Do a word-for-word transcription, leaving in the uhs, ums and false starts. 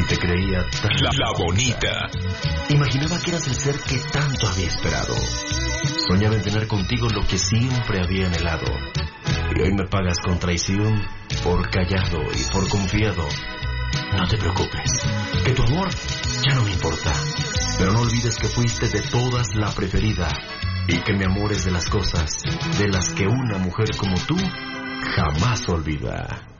Y te creía tan... La, la bonita. Imaginaba que eras el ser que tanto había esperado. Soñaba en tener contigo lo que siempre había anhelado. Y hoy me pagas con traición, por callado y por confiado. No te preocupes, que tu amor ya no me importa. Pero no olvides que fuiste de todas la preferida. Y que mi amor es de las cosas de las que una mujer como tú jamás olvida.